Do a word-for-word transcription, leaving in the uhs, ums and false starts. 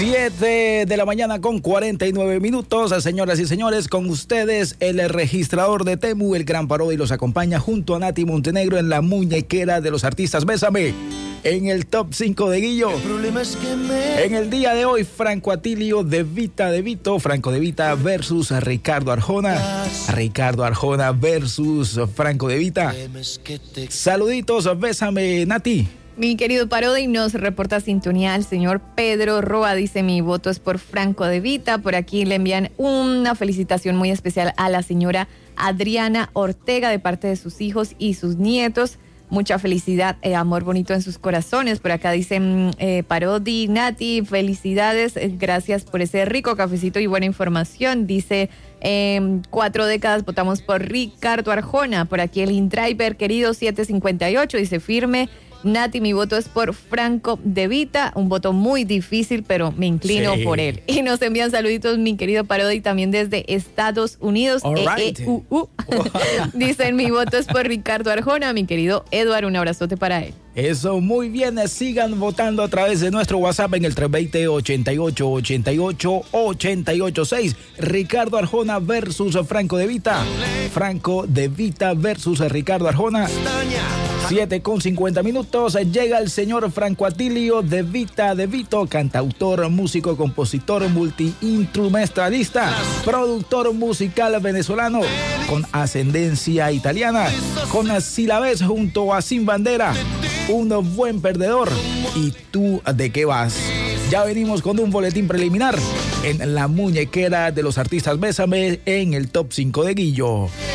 siete de la mañana con cuarenta y nueve minutos. Señoras y señores, con ustedes el registrador de Temu, el Gran Parodi, los acompaña junto a Nati Montenegro en la muñequera de los artistas Bésame, en el top cinco de Guillo. El es que me... En el día de hoy, Franco Atilio de Vita de Vito, Franco de Vita versus Ricardo Arjona. Ricardo Arjona versus Franco de Vita. Saluditos, Bésame, Nati. Mi querido Parodi, nos reporta sintonía al señor Pedro Roa, dice: mi voto es por Franco de Vita. Por aquí le envían una felicitación muy especial a la señora Adriana Ortega de parte de sus hijos y sus nietos. Mucha felicidad, eh, amor bonito en sus corazones. Por acá dicen eh, Parodi, Nati, felicidades, eh, gracias por ese rico cafecito y buena información. Dice, eh, cuatro décadas votamos por Ricardo Arjona. Por aquí el InDriver querido siete cincuenta y ocho dice: firme. Nati, mi voto es por Franco de Vita, un voto muy difícil, pero me inclino sí. por él. Y nos envían saluditos, mi querido Parodi, también desde Estados Unidos. Right. E -E -U -U. Dicen, mi voto es por Ricardo Arjona, mi querido Eduardo, un abrazote para él. Eso, muy bien, sigan votando a través de nuestro WhatsApp en el tres dos cero, ochenta y ocho, ochenta y ocho, ochenta y ocho seis. Ricardo Arjona versus Franco de Vita. Franco de Vita versus Ricardo Arjona. siete con cincuenta minutos, llega el señor Franco Atilio de Vita de Vito, cantautor, músico, compositor, multiinstrumentalista, productor musical venezolano con ascendencia italiana, con Silabés junto a Sin Bandera, un buen perdedor. ¿Y tú de qué vas? Ya venimos con un boletín preliminar en la muñequera de los artistas Bésame en el top cinco de Guillo.